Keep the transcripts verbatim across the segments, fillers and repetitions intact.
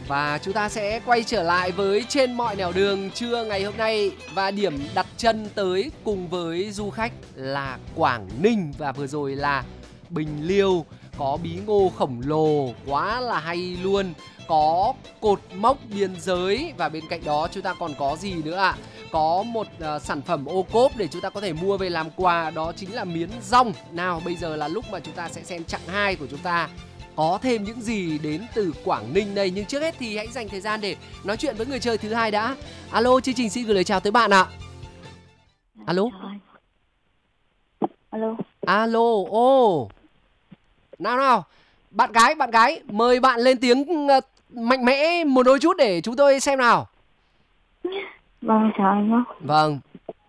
Và chúng ta sẽ quay trở lại với Trên mọi nẻo đường trưa ngày hôm nay. Và điểm đặt chân tới cùng với du khách là Quảng Ninh. Và vừa rồi là Bình Liêu, có bí ngô khổng lồ, quá là hay luôn. Có cột mốc biên giới. Và bên cạnh đó chúng ta còn có gì nữa ạ? À? Có một uh, sản phẩm ô cốp để chúng ta có thể mua về làm quà. Đó chính là miến rong. Nào bây giờ là lúc mà chúng ta sẽ xem chặng hai của chúng ta có thêm những gì đến từ Quảng Ninh đây. Nhưng trước hết thì hãy dành thời gian để nói chuyện với người chơi thứ hai đã. Alo, chương trình xin gửi lời chào tới bạn ạ. Alo. Alo. Alo, ô oh. Nào nào, bạn gái, bạn gái, mời bạn lên tiếng mạnh mẽ một đôi chút để chúng tôi xem nào. Vâng, chào anh nhé. Vâng.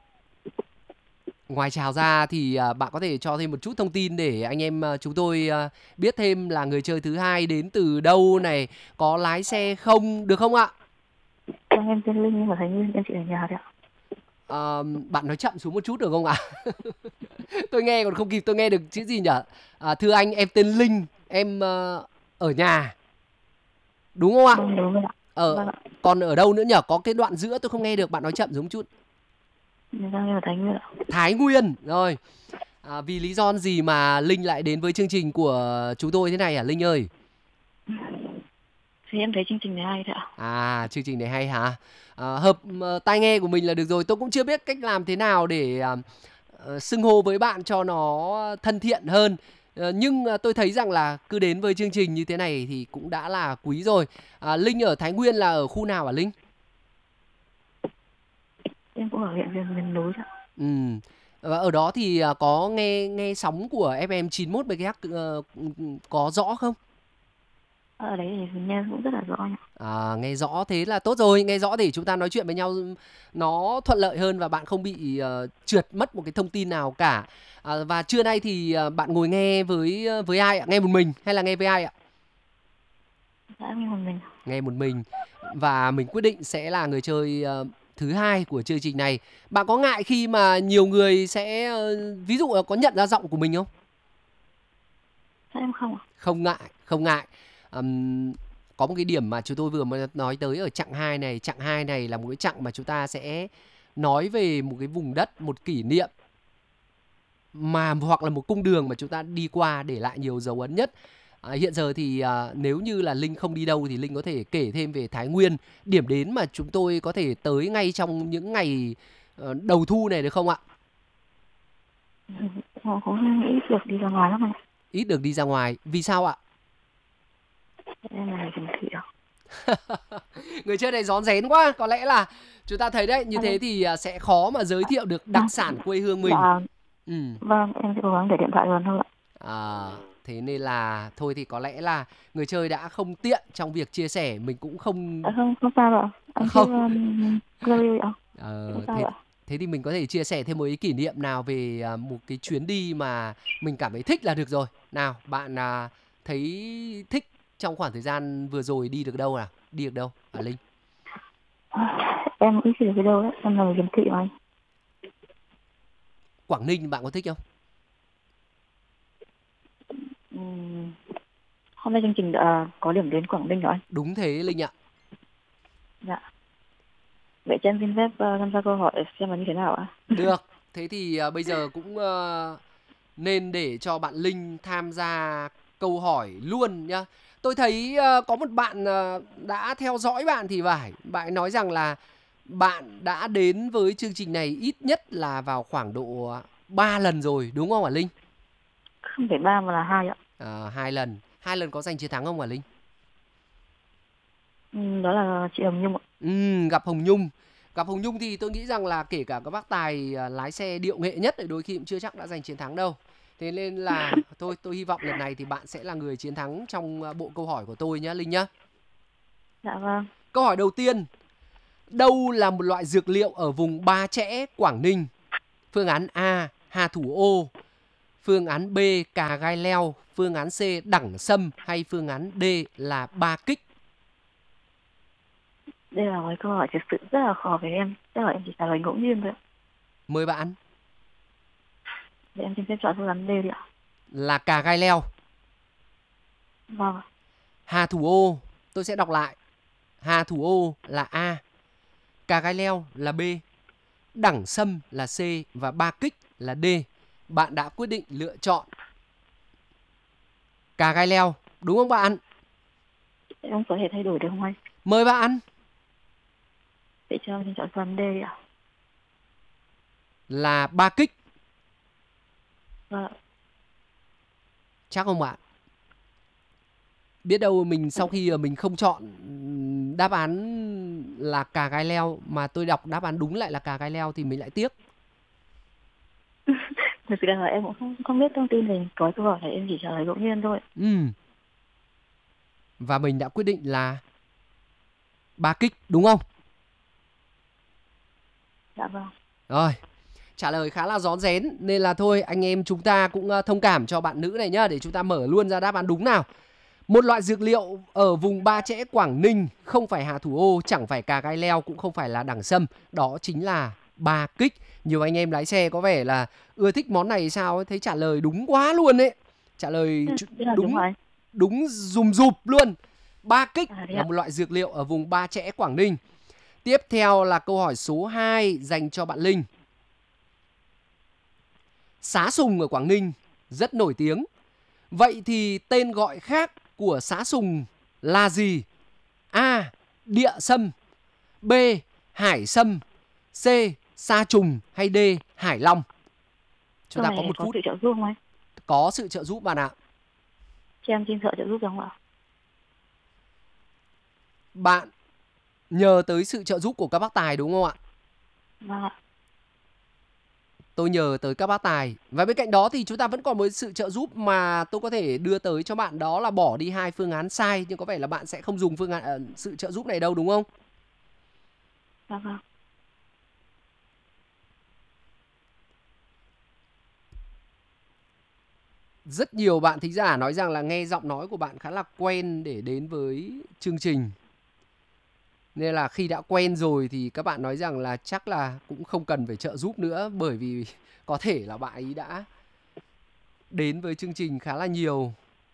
Ngoài chào ra thì uh, bạn có thể cho thêm một chút thông tin để anh em uh, chúng tôi uh, biết thêm là người chơi thứ hai đến từ đâu này, có lái xe không, được không ạ? Vâng, em tên Linh, nhưng mà Thái Nguyên, em chỉ ở nhà đấy ạ. Uh, bạn nói chậm xuống một chút được không ạ? Tôi nghe còn không kịp, tôi nghe được chữ gì nhỉ? À, thưa anh, em tên Linh, em uh, ở nhà, đúng không ạ? Vâng, đúng rồi ạ. Ở, Vâng ạ. Còn ở đâu nữa nhỉ? Có cái đoạn giữa tôi không nghe được, bạn nói chậm xuống một chút. Vâng, em ở Thái Nguyên ạ. Thái Nguyên, rồi. À, vì lý do gì mà Linh lại đến với chương trình của chúng tôi thế này hả Linh ơi? Thì em thấy chương trình này hay thôi ạ. À, chương trình này hay hả? À, hợp uh, tai nghe của mình là được rồi. Tôi cũng chưa biết cách làm thế nào để uh, uh, xưng hô với bạn cho nó thân thiện hơn. Uh, nhưng uh, tôi thấy rằng là cứ đến với chương trình như thế này thì cũng đã là quý rồi. À, Linh ở Thái Nguyên là ở khu nào hả Linh? Em cũng ở huyện miền miền núi ạ. Ừ. Và ở đó thì uh, có nghe nghe sóng của ép em chín mốt MHz uh, có rõ không? Ở đấy thì nghe cũng rất là rõ nhỉ. À, nghe rõ thế là tốt rồi, nghe rõ để chúng ta nói chuyện với nhau nó thuận lợi hơn và bạn không bị uh, trượt mất một cái thông tin nào cả. À, và trưa nay thì uh, bạn ngồi nghe với với ai ạ? Nghe một mình hay là nghe với ai ạ? Dạ, nghe một mình. Nghe một mình. Và mình quyết định sẽ là người chơi uh, thứ hai của chương trình này. Bạn có ngại khi mà nhiều người sẽ uh, ví dụ là có nhận ra giọng của mình không? Sao em không ạ? Không ngại, không ngại. Um, có một cái điểm mà chúng tôi vừa mới nói tới ở chặng hai này. Chặng hai này là một cái chặng mà chúng ta sẽ nói về một cái vùng đất, một kỷ niệm mà hoặc là một cung đường mà chúng ta đi qua để lại nhiều dấu ấn nhất. À, hiện giờ thì à, nếu như là Linh không đi đâu thì Linh có thể kể thêm về Thái Nguyên, điểm đến mà chúng tôi có thể tới ngay trong những ngày uh, đầu thu này được không ạ? Họ cũng ít được đi ra ngoài lắm ạ. Ít được đi ra ngoài, vì sao ạ? Em là người Bình Thị ạ. Người chơi này rón rén quá. Có lẽ là chúng ta thấy đấy, như thế thì sẽ khó mà giới thiệu được đặc sản quê hương mình. Dạ, ừ. vâng, em sẽ cố gắng để điện thoại gần thôi ạ. À, thế nên là thôi thì có lẽ là người chơi đã không tiện trong việc chia sẻ. Mình cũng không... À, không, không sao ạ. Anh không. cứ um, ạ. Ờ, thế, thế thì mình có thể chia sẻ thêm một cái kỷ niệm nào về à, một cái chuyến đi mà mình cảm thấy thích là được rồi. Nào, bạn à, thấy thích trong khoảng thời gian vừa rồi đi được đâu nào? Đi được đâu hả Linh? Em ít khi được đi đâu đấy, em là người Bình Thị mà anh. Quảng Ninh bạn có thích không? Uhm, hôm nay chương trình đã có điểm đến Quảng Ninh rồi anh. Đúng thế Linh ạ. Dạ. Vậy cho em xin phép uh, tham gia câu hỏi xem là như thế nào ạ? Được, thế thì uh, bây giờ cũng uh, nên để cho bạn Linh tham gia câu hỏi luôn nhá. Tôi thấy uh, có một bạn uh, đã theo dõi bạn thì phải. Bạn nói rằng là bạn đã đến với chương trình này ít nhất là vào khoảng độ ba lần rồi, đúng không hả Linh? Không phải ba mà là hai ạ. À, hai lần. Hai lần có giành chiến thắng không hả Linh? Ừ, đó là chị Hồng Nhung ạ. Ừ, gặp Hồng Nhung. Gặp Hồng Nhung thì tôi nghĩ rằng là kể cả các bác tài uh, lái xe điệu nghệ nhất thì đôi khi cũng chưa chắc đã giành chiến thắng đâu. Thế nên là tôi tôi hy vọng lần này thì bạn sẽ là người chiến thắng trong uh, bộ câu hỏi của tôi nhá Linh nhá. Dạ vâng. Câu hỏi đầu tiên. Đâu là một loại dược liệu ở vùng Ba Chẽ, Quảng Ninh? Phương án A, hà thủ ô. Phương án B, cà gai leo. Phương án C, đẳng sâm. Hay phương án D là ba kích? Đây là một câu hỏi thực sự rất là khó với em. Chắc là em chỉ trả lời ngẫu nhiên thôi ạ. Mời bạn. Để em xin phép chọn phương án D đi ạ. Là cà gai leo. Vâng. Hà thủ ô. Tôi sẽ đọc lại. Hà Thủ Ô là A, Cà Gai Leo là B, Đẳng Sâm là C và Ba Kích là D. Bạn đã quyết định lựa chọn Cà Gai Leo, đúng không bạn? Em có thể thay đổi được không anh? Mời bạn. Vậy cho em xin chọn phần D ạ. Là Ba Kích, Vâng. chắc không bạn? Biết đâu mình sau khi mình không chọn đáp án là Cà Gai Leo mà tôi đọc đáp án đúng lại là Cà Gai Leo thì mình lại tiếc. Thực sự là em cũng không không biết thông tin về có câu hỏi này, em chỉ trả lời ngẫu nhiên thôi. Ừ. Và mình đã quyết định là Ba Kích, đúng không? Dạ vâng. Rồi, trả lời khá là rón rén nên là thôi anh em chúng ta cũng thông cảm cho bạn nữ này nhá, để chúng ta mở luôn ra đáp án đúng nào. Một loại dược liệu ở vùng Ba Chẽ Quảng Ninh, không phải Hà Thủ Ô, chẳng phải Cà Gai Leo, cũng không phải là Đẳng Sâm, đó chính là Ba Kích. Nhiều anh em lái xe có vẻ là ưa thích món này sao ấy, thấy trả lời đúng quá luôn ấy. Trả lời Thế là đúng đúng rồi. đúng dùm dụp luôn. Ba Kích À, thế là ạ. một loại dược liệu ở vùng Ba Chẽ Quảng Ninh. Tiếp theo là câu hỏi số hai dành cho bạn Linh. Xá sùng ở Quảng Ninh rất nổi tiếng. Vậy thì tên gọi khác của xá sùng là gì? A. Địa sâm, B. Hải sâm, C. Sa trùng hay D. Hải long? Chúng Câu ta này có một có phút. sự trợ giúp không anh? Có sự trợ giúp bạn ạ. Cho em xin sợ trợ giúp được không ạ? Bạn nhờ tới sự trợ giúp của các bác tài đúng không ạ? Vâng ạ. Tôi nhờ tới các bác tài. Và bên cạnh đó thì chúng ta vẫn còn một sự trợ giúp mà tôi có thể đưa tới cho bạn, đó là bỏ đi hai phương án sai. Nhưng có vẻ là bạn sẽ không dùng phương án à, sự trợ giúp này đâu đúng không? Vâng vâng. Rất nhiều bạn thính giả nói rằng là nghe giọng nói của bạn khá là quen để đến với chương trình. Nên là khi đã quen rồi thì các bạn nói rằng là chắc là cũng không cần phải trợ giúp nữa, bởi vì có thể là bạn ấy đã đến với chương trình khá là nhiều.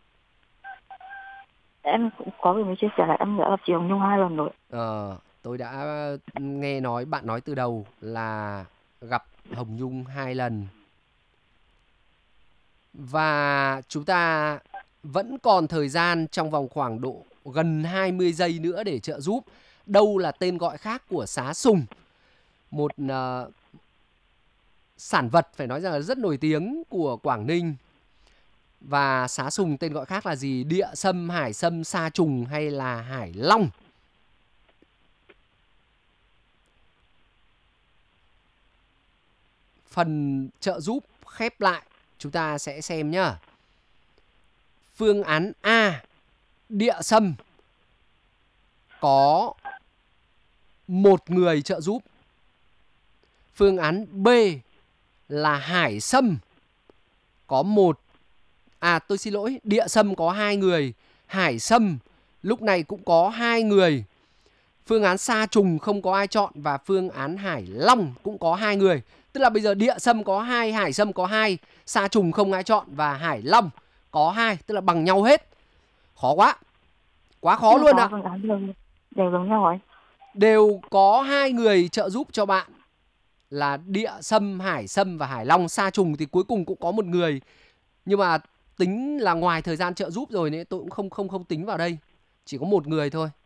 Em cũng có vừa mới chia sẻ là em đã gặp chị Hồng Nhung hai lần rồi. Ờ, tôi đã nghe nói bạn nói từ đầu là gặp Hồng Nhung hai lần. Và chúng ta vẫn còn thời gian trong vòng khoảng độ gần hai mươi giây nữa để trợ giúp. Đâu là tên gọi khác của xá sùng? Một uh, sản vật phải nói rằng là rất nổi tiếng của Quảng Ninh. Và xá sùng tên gọi khác là gì? Địa sâm, hải sâm, sa trùng hay là hải long? Phần trợ giúp khép lại chúng ta sẽ xem nhá. Phương án A, địa sâm, có một người trợ giúp. Phương án B là hải sâm, có một À tôi xin lỗi, địa sâm có hai người, hải sâm lúc này cũng có hai người. Phương án sa trùng không có ai chọn và phương án hải long cũng có hai người. Tức là bây giờ địa sâm có hai, hải sâm có hai, sa trùng không ai chọn và hải long có hai, tức là bằng nhau hết. Khó quá. Quá khó luôn ạ. Phương án đều, đều giống nhau rồi. Đều có hai người trợ giúp cho bạn là địa sâm, hải sâm và hải long. Sa trùng thì cuối cùng cũng có một người. Nhưng mà tính là ngoài thời gian trợ giúp rồi nên tôi cũng không không không tính vào đây. Chỉ có một người thôi.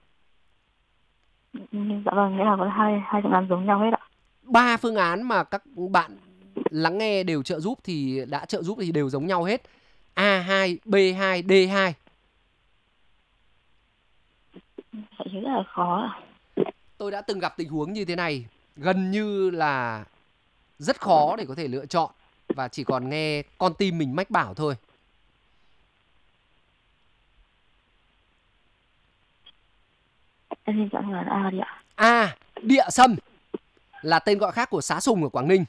Dạ vâng, nghĩa là có hai hai phương án giống nhau hết ạ. Ba phương án mà các bạn lắng nghe đều trợ giúp thì đã trợ giúp thì đều giống nhau hết. A hai, B hai, D hai. Vậy chứ rất là khó ạ. Tôi đã từng gặp tình huống như thế này, gần như là rất khó để có thể lựa chọn và chỉ còn nghe con tim mình mách bảo thôi. Em xin chọn phương án A đi ạ. A, địa sâm là tên gọi khác của xá sùng ở Quảng Ninh.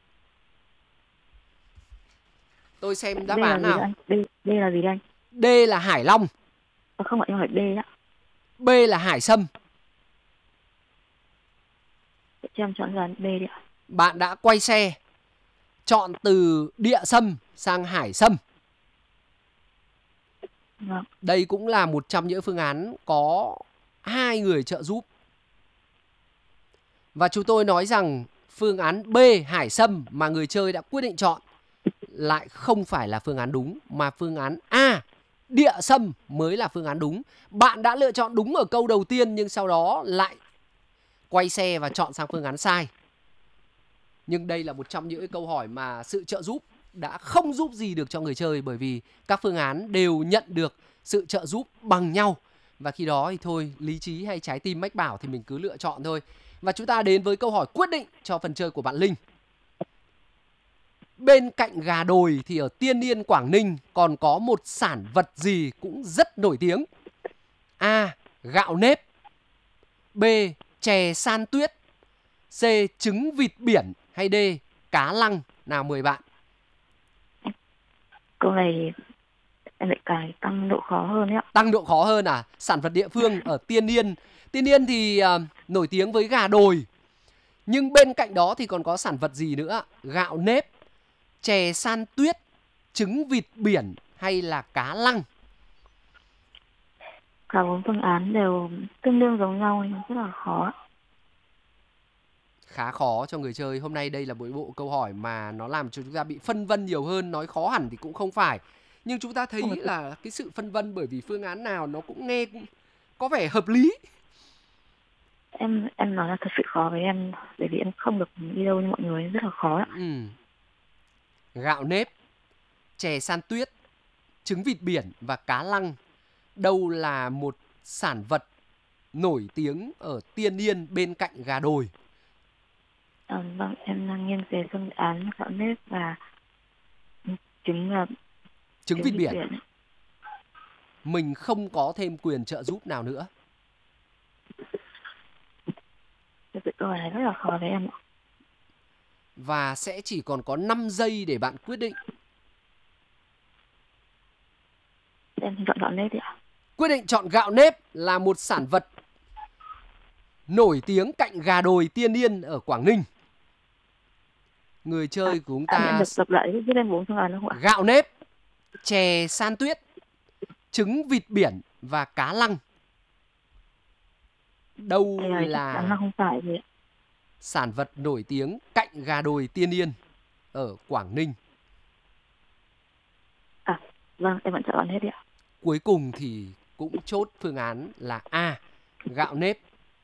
Tôi xem đáp D án là gì nào. anh? D, D là gì đây anh? D là hải long. À, không ạ, em hỏi D ạ. B là hải sâm. Cho em chọn phương án B đi ạ. Bạn đã quay xe, chọn từ địa sâm sang hải sâm. Vâng. Đây cũng là một trong những phương án có hai người trợ giúp. Và chúng tôi nói rằng phương án B, hải sâm mà người chơi đã quyết định chọn lại không phải là phương án đúng, mà phương án A, địa sâm mới là phương án đúng. Bạn đã lựa chọn đúng ở câu đầu tiên nhưng sau đó lại quay xe và chọn sang phương án sai. Nhưng đây là một trong những câu hỏi mà sự trợ giúp đã không giúp gì được cho người chơi, bởi vì các phương án đều nhận được sự trợ giúp bằng nhau. Và khi đó thì thôi, lý trí hay trái tim mách bảo thì mình cứ lựa chọn thôi. Và chúng ta đến với câu hỏi quyết định cho phần chơi của bạn Linh. Bên cạnh gà đồi thì ở Tiên Yên, Quảng Ninh còn có một sản vật gì cũng rất nổi tiếng? A. Gạo nếp. B. Chè san tuyết. C. Trứng vịt biển. Hay D. Cá lăng. Nào mời bạn. Câu này em lại càng tăng độ khó hơn đấy ạ. Tăng độ khó hơn à? Sản vật địa phương ở Tiên Yên. Tiên Yên thì uh, nổi tiếng với gà đồi. Nhưng bên cạnh đó thì còn có sản vật gì nữa? Gạo nếp, chè san tuyết, trứng vịt biển hay là cá lăng? Cả bốn phương án đều tương đương giống nhau nên rất là khó. Khá khó cho người chơi. Hôm nay đây là một bộ câu hỏi mà nó làm cho chúng ta bị phân vân nhiều hơn. Nói khó hẳn thì cũng không phải. Nhưng chúng ta thấy là cái sự phân vân bởi vì phương án nào nó cũng nghe cũng có vẻ hợp lý. Em em nói là thật sự khó với em, bởi vì em không được đi đâu như mọi người, rất là khó ạ. Ừ. Gạo nếp, chè san tuyết, trứng vịt biển và cá lăng đâu là một sản vật nổi tiếng ở Tiên Yên bên cạnh gà đồi? À, vâng, em đang nghiêng về phương án gạo nếp và trứng là trứng vịt biển. biển. Mình không có thêm quyền trợ giúp nào nữa. Thực sự câu hỏi này rất là khó với em ạ. Và sẽ chỉ còn có năm giây để bạn quyết định. Em chọn gạo nếp đi ạ. Quyết định chọn gạo nếp là một sản vật nổi tiếng cạnh gà đồi Tiên Yên ở Quảng Ninh. Người chơi à, của chúng ta à, được tập lại viết lên bốn phương án không ạ? Gạo nếp, chè san tuyết, trứng vịt biển và cá lăng. Đâu là nó không phải gì. sản vật nổi tiếng cạnh gà đồi Tiên Yên ở Quảng Ninh? À, vâng, em vẫn chọn hết đi ạ. Cuối cùng thì cũng chốt phương án là A, gạo nếp.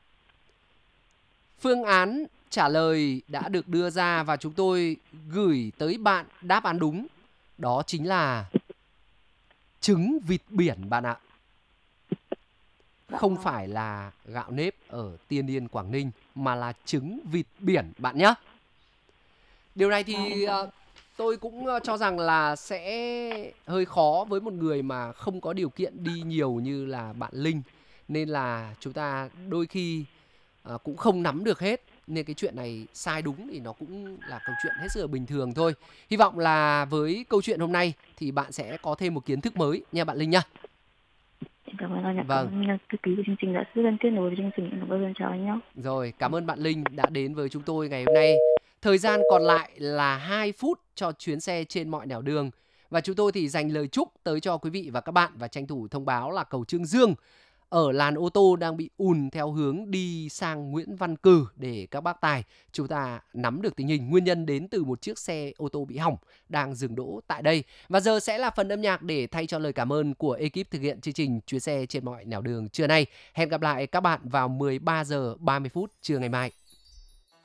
Phương án trả lời đã được đưa ra và chúng tôi gửi tới bạn đáp án đúng. Đó chính là trứng vịt biển bạn ạ. Không phải là gạo nếp ở Tiên Yên, Quảng Ninh, mà là trứng vịt biển bạn nhé. Điều này thì uh, tôi cũng cho rằng là sẽ hơi khó với một người mà không có điều kiện đi nhiều như là bạn Linh. Nên là chúng ta đôi khi uh, cũng không nắm được hết. Nên cái chuyện này sai đúng thì nó cũng là câu chuyện hết sức là bình thường thôi. Hy vọng là với câu chuyện hôm nay thì bạn sẽ có thêm một kiến thức mới nha bạn Linh nha. Cảm ơn anh. Vâng. Cảm ơn thư ký của chương trình đã rất thân thiết đối với chương trình. Cảm ơn, chào anh nhé. Rồi, cảm ơn bạn Linh đã đến với chúng tôi ngày hôm nay. Thời gian còn lại là hai phút cho chuyến xe trên mọi nẻo đường. Và chúng tôi thì dành lời chúc tới cho quý vị và các bạn và tranh thủ thông báo là cầu Trương Dương ở làn ô tô đang bị ùn theo hướng đi sang Nguyễn Văn Cừ để các bác tài chúng ta nắm được tình hình. Nguyên nhân đến từ một chiếc xe ô tô bị hỏng đang dừng đỗ tại đây. Và giờ sẽ là phần âm nhạc để thay cho lời cảm ơn của ekip thực hiện chương trình chuyến xe trên mọi nẻo đường trưa nay. Hẹn gặp lại các bạn vào mười ba giờ ba mươi phút trưa ngày mai.